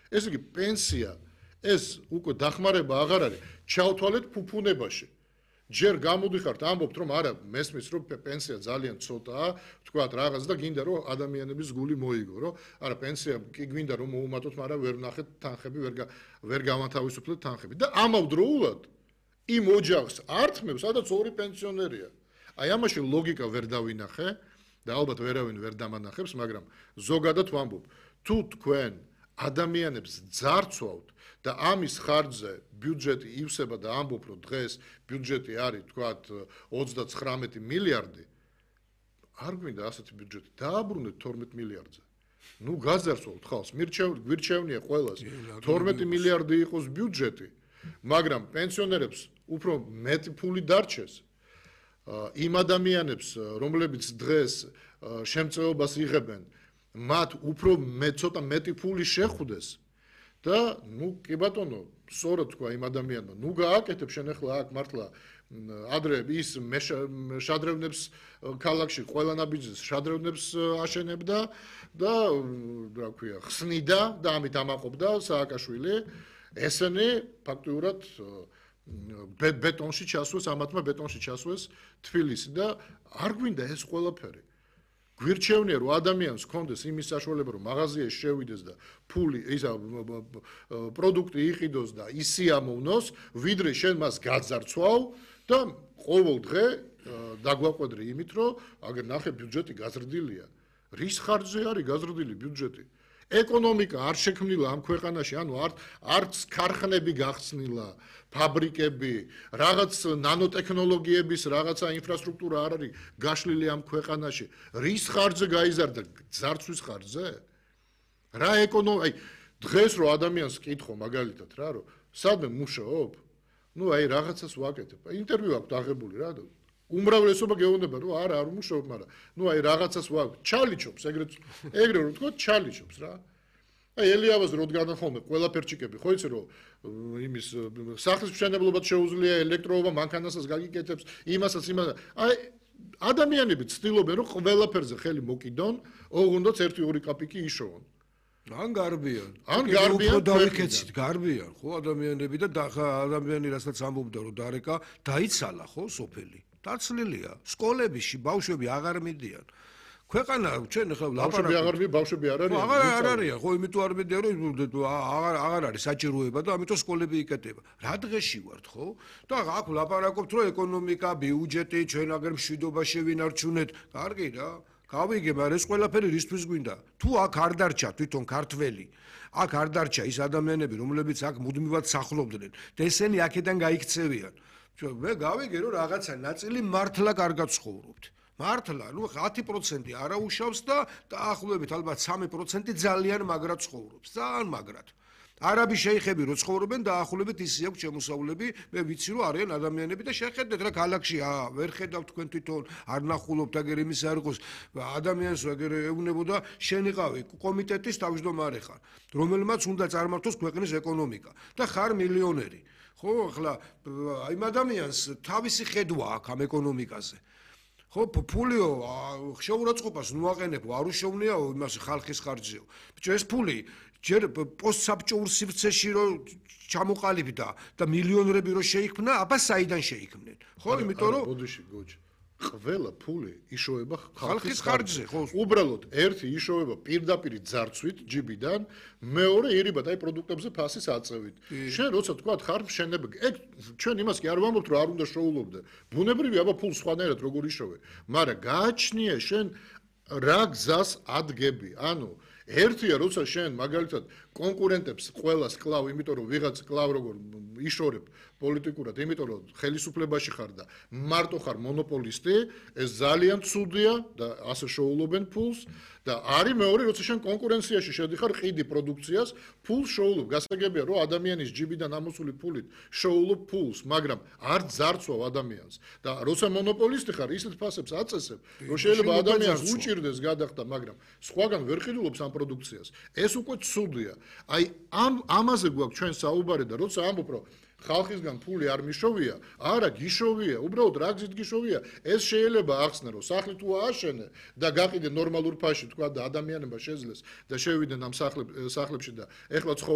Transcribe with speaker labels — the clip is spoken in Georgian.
Speaker 1: ესე იგი პენსია ეს უკვე დახმარება აღარ არის, ჩავთვალეთ ფუფუნებაში. ჯერ გამოდიხართ, ამბობთ რომ არა, მესმის რომ პენსია ძალიან ცოტაა, თქვათ რაღაც და გინდა რომ ადამიანების გული მოიგო, რომ არა პენსია კი გვინდა რომ მოუმატოთ, მაგრამ ვერ ნახეთ თანხები, ვერ გავანთავისუფლეთ თანხები. და ამავდროულად იმ ოჯახს ართმევს, სადაც ორი პენსიონერია. აი ამაში ლოგიკა ვერ დავინახე და ალბათ ვერავინ ვერ დამანახებს, მაგრამ ზოგადად ვამბობ, თუ თქვენ ადამიანებს ძარცვავთ და ამის ხარჯზე ბიუჯეტი ივსება და ამბობ რომ დღეს ბიუჯეტი არის თქვათ 39 მილიარდი, არ გვინდა ასეთი ბიუჯეტი, დააბრუნეთ 12 მილიარდზე. ნუ გაძარცვავთ ხალხს, გვირჩევნია ყველას 12 მილიარდი იყოს ბიუჯეტი, მაგრამ პენსიონერებს უფრო მეტი ფული დარჩეს. იმ ადამიანებს, რომლებიც დღეს შემწეობას იღებენ, მათ უფრო ცოტა მეტი ფული შეხვდეს და ნუ კი ბატონო, სწორად თქვა იმ ადამიანმა, ნუ გააკეთებ შენ ახლა აქ მართლა ადრე ის შადრევნებს ქალაქში ყველა ნაბიჯს შადრევნებს აშენებდა და რა ქვია, ხსნიდა და ამით ამაყობდა სააკაშვილი, ესენი ფაქტიურად ბეტონში ჩასვეს, ამათმა ბეტონში ჩასვეს თბილისი და არ გვინდა ეს ყველაფერი. გვირჩევნია რომ ადამიანს ჰქონდეს იმის საშუალება რომ მაღაზიაში შევიდეს და ფული ისა პროდუქტი იყიდოს და ისიამოვნოს, ვიდრე შენ მას გაძარცვავ და ყოველ დღე დაგვაყვედრი იმით რომ აგერ ნახე ბიუჯეტი გაზრდილია. რის ხარჯზე არის გაზრდილი ბიუჯეტი? ეკონომიკა არ შექმნილა ამ ქვეყანაში, ანუ არც ქარხნები გახსნილა, ფაბრიკები, რაღაც ნანოტექნოლოგიების რაღაცა ინფრასტრუქტურა არ არის გაშლილი ამ ქვეყანაში. რის ხარჯზე გაიზარდა? ძარცვის ხარჯზე? რა აი დღეს რო ადამიანს კითხო მაგალითად რა რომ სადმე მუშაობ? ნუ აი რაღაცას ვაკეთებ. ინტერვიუ აქვს აღებული რა და უმრავლესობა გეუბნება რომ არა არ მუშაობ, მაგრამ ნუ აი რაღაცას ჩალიჩობს, ეგრე რომ თქვა ჩალიჩობს რა. აი ელიავას რო დგანან ხოლმე ყველა პერჩიკები, ხო იცი რომ იმის სახლის მშენებლობად შეუძლია ელექტროობა, მანქანასაც გაგიკეთებს, იმასაც. აი ადამიანები ცდილობენ რომ ყველაფერზე ხელი მოკიდონ, ოღონდაც 1-2 კაპიკი იშოვონ.
Speaker 2: ან გარბიან.
Speaker 1: დავიქეცით,
Speaker 2: გარბიან, ხო ადამიანები და ადამიანი რასაც ამბობდა რომ დარეკა, დაიცალა ხო სოფელი. დაცლილია. სკოლებში ბავშვები აღარ მიდიან. ქვეყანა ჩვენ ახლა
Speaker 1: ლაპარაკობთ. ბავშვები არ არიან.
Speaker 2: აღარ არიან, ხო იმიტომ არ მიდიან რომ აღარ არის საჭიროება და ამიტომ სკოლები იკეტება. რა დღეში ვართ, ხო? და აქ ლაპარაკობთ რომ ეკონომიკა, ბიუჯეტი, ჩვენ აგერ მშვიდობა შევინარჩუნეთ. კარგი რა. გავიგე, მაგრამ ეს ყველაფერი რისთვის გვინდა? თუ აქ არ დარჩა თვითონ ქართველი, აქ არ დარჩა ის ადამიანები, რომლებიც აქ მუდმივად სახლობდნენ და ესენი აქედან გაიქცევიან. მე გავიგე რომ რაღაცა ნაწილი მართლა კარგად ცხოვრობთ. მართლა, ნუ 10% არაუშავს და დაახლოებით ალბათ 3% ძალიან მაგრად ცხოვრობს. ძალიან მაგრად. არაბი შეიხები რო ცხოვრობენ დაახლოებით ისე აქვს შემოსავლები, მე ვიცი რომ არიან ადამიანები და შეხედეთ რა ქალაქში ვერ ხედავთ თქვენ თვითონ არ ნახულობთ აგერ იმის არ იყოს ადამიანს აგერ ეუბნებოდა შენ იყავი კომიტეტის თავმჯდომარე ხარ, რომელმაც უნდა წარმართოს ქვეყნის ეკონომიკა და ხარ მილიონერი. ხო, ახლა იმ ადამიანს თავისი ხედვა აქვს ამ ეკონომიკაზე. ხო, ფულიო შეურაცხყოფას ნუ აყენებო, არ უშოვნიაო იმას ხალხის ხარჯზეო. ბიჭო, ეს ფული ჯერ პოსტსაბჭოურ სივრცეში რო ჩამოყალიბდა და მილიონერები რო შეიქმნა, აბა საიდან შეიქმნენ? ხო, იმიტომ რომ
Speaker 1: ბოდიში გოჯი ყველა ფული იშოვება
Speaker 2: ხალხის ხარჯზე, ხო.
Speaker 1: უბრალოდ ერთი იშოვება პირდაპირ ძარცვით ჯიბიდან, მეორე ირიბად აი პროდუქტებზე ფასის აწევით. შენ როცა თქვა ხარ მშენებელ, ეგ ჩვენ იმას კი არ ვამბობთ რომ არ უნდა შოულობდე. ბუნებრივია აბა ფულს სხვანაირად როგორ იშოვე, მაგრამ გააჩნია შენ რა გზას ადგები, ანუ ერთია როცა შენ მაგალითად კონკურენტებს ყველას კლავ, იმიტომ რომ ვიღაც კლავ როგორ იშორებ პოლიტიკურად, იმიტომ რომ ხელისუფლებაში ხარ და მარტო ხარ მონოპოლისტი, ეს ძალიან ცუდია და ასე შოულობენ ფულს და არის მეორე, როცა შენ კონკურენციაში შედიხარ ყიდი პროდუქციას, ფულს შოულობ. გასაგებია რომ ადამიანის ჯიბიდან ამოსული ფულით შოულობ ფულს, მაგრამ არ ძარცვავ ადამიანს და როცა მონოპოლისტი ხარ, ისეთ ფასებს აწესებ, რომ შეიძლება ადამიანს უჭირდეს გადახდა, მაგრამ სხვაგან ვერ ყიდულობს ამ პროდუქციას. ეს უკვე ცუდია. აი ამაზე გვაქვს ჩვენ საუბარი და როცა ამბობ რომ ხალხისგან ფული არ მიშოვია, არა გიშოვია, უბრალოდ რა გზით გიშოვია, ეს შეიძლება ახსნე რომ სახლი თუ ააშენე და გაყიდე ნორმალურ ფასში თქვა და ადამიანებმა შეძლეს და შევიდნენ ამ სახლებში და ეხლა